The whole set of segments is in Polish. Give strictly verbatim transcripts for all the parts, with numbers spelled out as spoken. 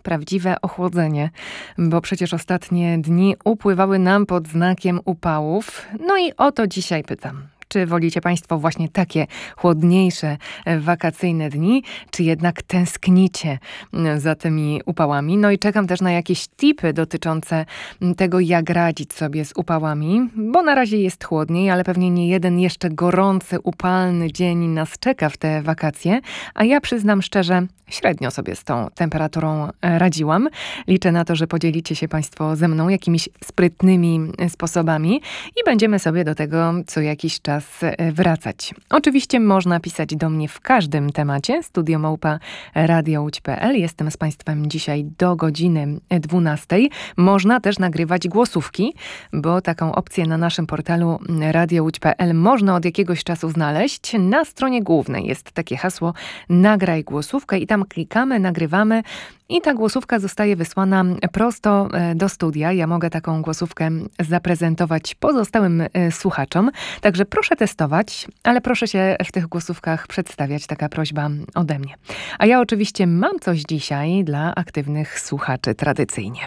prawdziwe ochłodzenie, bo przecież ostatnie dni upływały nam pod znakiem upałów. No i o to dzisiaj pytam. Czy wolicie Państwo właśnie takie chłodniejsze, wakacyjne dni, czy jednak tęsknicie za tymi upałami? No i czekam też na jakieś tipy dotyczące tego, jak radzić sobie z upałami, bo na razie jest chłodniej, ale pewnie nie jeden jeszcze gorący, upalny dzień nas czeka w te wakacje, a ja przyznam szczerze, średnio sobie z tą temperaturą radziłam. Liczę na to, że podzielicie się Państwo ze mną jakimiś sprytnymi sposobami i będziemy sobie do tego co jakiś czas wracać. Oczywiście można pisać do mnie w każdym temacie. Studio małpa radio łódź kropka pe el. Jestem z Państwem dzisiaj do godziny dwunastej. Można też nagrywać głosówki, bo taką opcję na naszym portalu radio łódź kropka pe el można od jakiegoś czasu znaleźć. Na stronie głównej jest takie hasło nagraj głosówkę i tam klikamy, nagrywamy i ta głosówka zostaje wysłana prosto do studia. Ja mogę taką głosówkę zaprezentować pozostałym słuchaczom. Także proszę testować, ale proszę się w tych głosówkach przedstawiać. Taka prośba ode mnie. A ja oczywiście mam coś dzisiaj dla aktywnych słuchaczy tradycyjnie.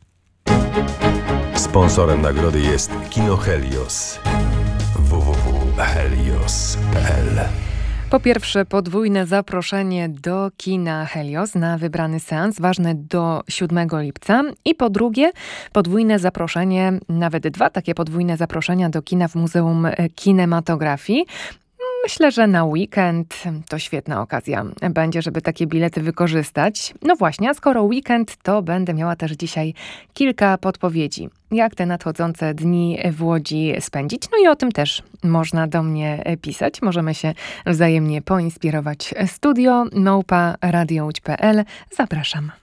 Sponsorem nagrody jest Kino Helios. w w w kropka helios kropka pe el. Po pierwsze, podwójne zaproszenie do kina Helios na wybrany seans, ważne do siódmego lipca. I po drugie, podwójne zaproszenie, nawet dwa takie podwójne zaproszenia do kina w Muzeum Kinematografii. Myślę, że na weekend to świetna okazja będzie, żeby takie bilety wykorzystać. No właśnie, a skoro weekend, to będę miała też dzisiaj kilka podpowiedzi, jak te nadchodzące dni w Łodzi spędzić. No i o tym też można do mnie pisać. Możemy się wzajemnie poinspirować. Studio małpa radio łódź kropka pe el. Zapraszam.